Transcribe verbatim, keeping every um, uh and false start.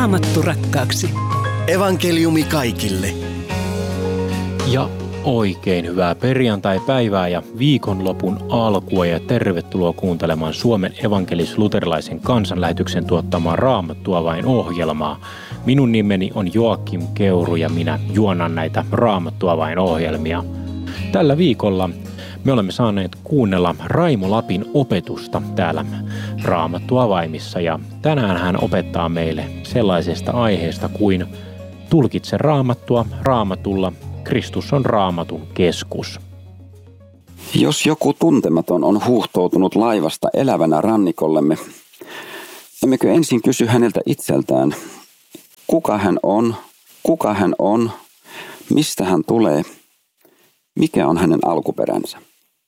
Raamattu rakkaaksi. Evankeliumi kaikille. Ja oikein hyvää perjantai-päivää ja viikonlopun alkua ja tervetuloa kuuntelemaan Suomen evankelis-luterilaisen kansanlähetyksen tuottamaa Raamattua vain ohjelmaa. Minun nimeni on Joakim Keuru ja minä juonan näitä Raamattua vain ohjelmia. Tällä viikolla me olemme saaneet kuunnella Raimo Lapin opetusta täällä Raamattu avaimissa ja tänään hän opettaa meille sellaisesta aiheesta kuin tulkitse Raamattua Raamatulla, Kristus on Raamatun keskus. Jos joku tuntematon on huuhtoutunut laivasta elävänä rannikollemme, emmekö ensin kysy häneltä itseltään, kuka hän on, kuka hän on, mistä hän tulee, mikä on hänen alkuperänsä?